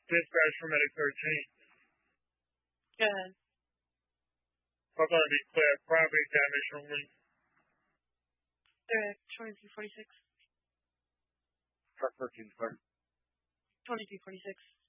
Dispatch for Medic 13. Go ahead. We're going to be clear property damage only. 2346. Truck 13, sir. 2346.